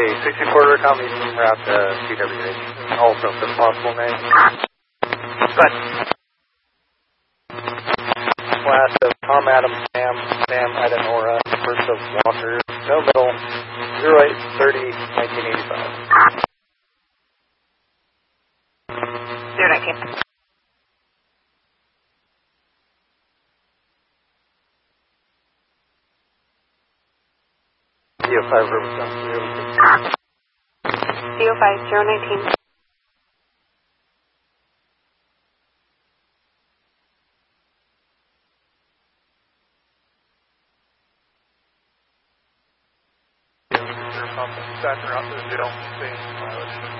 64 copy route to CWH. Also, if possible, name. Good. Last of Tom Adams, Sam Idenora, first of Walker, no middle, 0830, 1985. 019. CO5 Riverside 06. CO5 019. Dispatcher out to the 0,